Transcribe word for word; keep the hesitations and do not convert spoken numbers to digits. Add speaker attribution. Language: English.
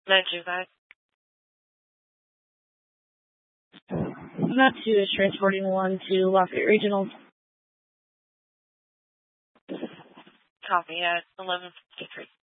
Speaker 1: nine two five.
Speaker 2: That two is transporting one to Lafayette Regional.
Speaker 1: Copy at eleven fifty-three.